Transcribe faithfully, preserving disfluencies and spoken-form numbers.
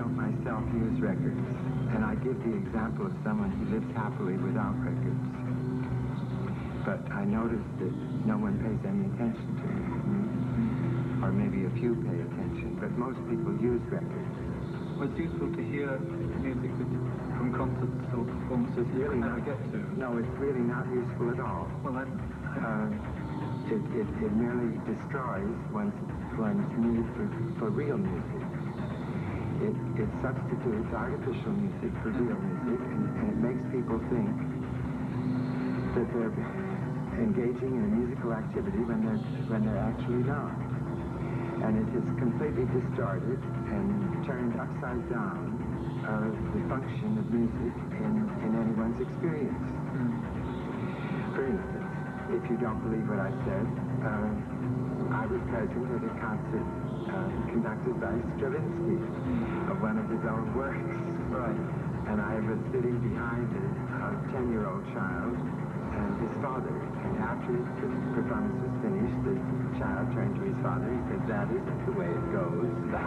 don't myself use records, and I give the example of someone who lives happily without records. But I notice that no one pays any attention to me. Or maybe a few pay attention, but most people use records. Well, it's useful to hear music from concerts or performances you Really can never not, get to. no, it's really not useful at all. Well, I, Uh, it, it, it merely destroys one's, one's need for, for real music. It, it substitutes artificial music for real music, and, and it makes people think that they're engaging in a musical activity when they're, when they're actually not. And it has completely distorted and turned upside down uh, the function of music in, in anyone's experience. mm. For instance, if you don't believe what I said, uh, I was present at a concert uh, conducted by Stravinsky of one of his own works. Right. And I was sitting behind a ten-year-old child and his father. And after the performance was finished, the child turned to his father. He said, "That isn't the way it goes."